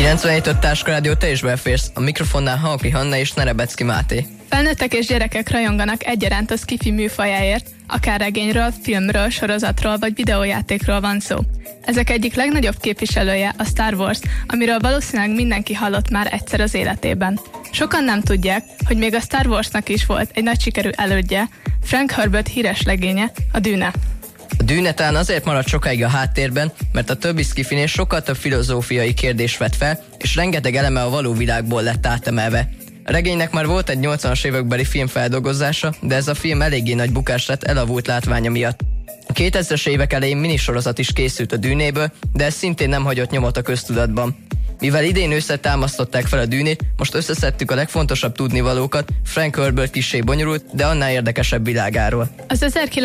97.5 Táskarádió, te is belférsz. A mikrofonnál Halki Hanna és Nerebecki Máté. Felnőttek és gyerekek rajonganak egyaránt a sci-fi műfajáért, akár regényről, filmről, sorozatról vagy videójátékról van szó. Ezek egyik legnagyobb képviselője a Star Wars, amiről valószínűleg mindenki hallott már egyszer az életében. Sokan nem tudják, hogy még a Star Warsnak is volt egy nagy sikerű elődje, Frank Herbert híres legénye, a Dűne. A Dűne talán azért maradt sokáig a háttérben, mert a többi sci-finél sokkal több filozófiai kérdés vett fel, és rengeteg eleme a való világból lett átemelve. A regénynek már volt egy 80-as évekbeli filmfeldolgozása, de ez a film eléggé nagy bukás lett elavult látványa miatt. A 2000-es évek elején minisorozat is készült a Dűnéből, de ez szintén nem hagyott nyomot a köztudatban. Mivel idén ősszel támasztották fel a Dűnét, most összeszedtük a legfontosabb tudnivalókat Frank Herbert kissé bonyolult, de annál érdekesebb világáról. Az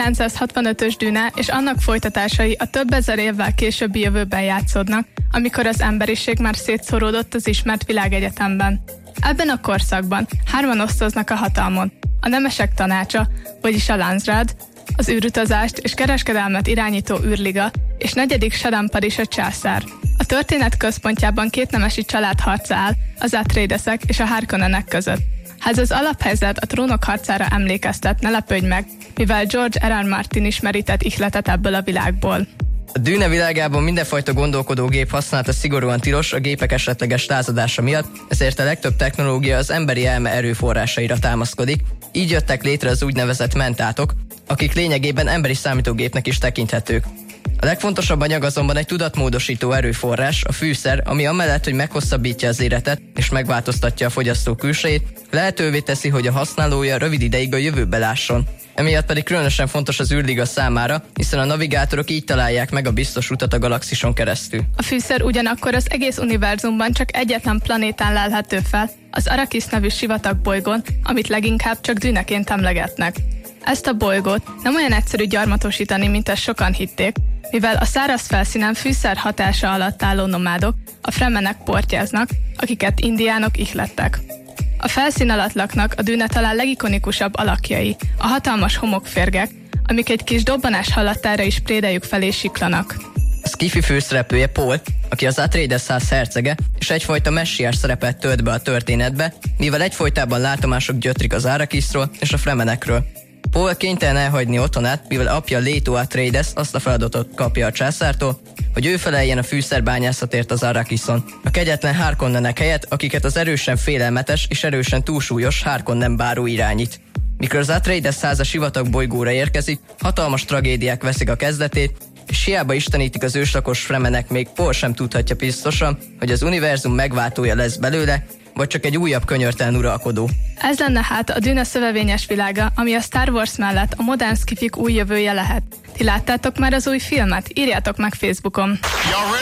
1965-ös Dűne és annak folytatásai a több ezer évvel későbbi jövőben játszódnak, amikor az emberiség már szétszóródott az ismert világegyetemben. Ebben a korszakban hárman osztoznak a hatalmon. A nemesek tanácsa, vagyis a Landsraad, az űrutazást és kereskedelmet irányító űrliga, és negyedik Shadam-Paris a császár. A történet központjában két nemesi család harca áll, az Atreidesek és a Harkonnenek között. Ha ez az alaphelyzet a trónok harcára emlékeztet, ne lepődj meg, mivel George R.R. Martin is merített ihletet ebből a világból. A Dűne világában mindenfajta gondolkodógép használata szigorúan tilos a gépek esetleges lázadása miatt, ezért a legtöbb technológia az emberi elme erőforrásaira támaszkodik, így jöttek létre az úgynevezett mentátok, akik lényegében emberi számítógépnek is tekinthetők. A legfontosabb anyag azonban egy tudatmódosító erőforrás, a fűszer, ami amellett, hogy meghosszabbítja az életet és megváltoztatja a fogyasztó külsejét, lehetővé teszi, hogy a használója rövid ideig a jövőbe lásson. Emiatt pedig különösen fontos az űrliga számára, hiszen a navigátorok így találják meg a biztos utat a galaxison keresztül. A fűszer ugyanakkor az egész univerzumban csak egyetlen planétán lelhető fel, az Arrakis nevű sivatagbolygón, amit leginkább csak Dűneként emlegetnek. Ezt a bolygót nem olyan egyszerű gyarmatosítani, mint ezt sokan hitték, mivel a száraz felszínen fűszer hatása alatt álló nomádok, a fremenek portyáznak, akiket indiánok ihlettek. A felszín alatt laknak a Dűne talán legikonikusabb alakjai, a hatalmas homokférgek, amik egy kis dobbanás hallatára is prédeljük felé siklanak. A sci-fi főszereplője Paul, aki az Atreides ház hercege, és egyfajta messiás szerepet tölt be a történetbe, mivel egyfolytában látomások gyötrik az Arrakisról és a fremenekről. Paul kénytelen elhagyni otthonát, mivel apja Leto Atreides azt a feladatot kapja a császártól, hogy ő feleljen a fűszerbányászatért az Arrakison. A kegyetlen Harkonnenek helyett, akiket az erősen félelmetes és erősen túlsúlyos Harkonnen báró irányít. Mikor az Atreides ház a sivatagbolygóra érkezik, hatalmas tragédiák veszik a kezdetét, és hiába istenítik az őslakos fremenek, még Paul sem tudhatja biztosan, hogy az univerzum megváltója lesz belőle, vagy csak egy újabb könyörtelen uralkodó. Ez lenne hát a Dűne szövevényes világa, ami a Star Wars mellett a modern sci-fik új jövője lehet. Ti láttátok már az új filmet? Írjátok meg Facebookon!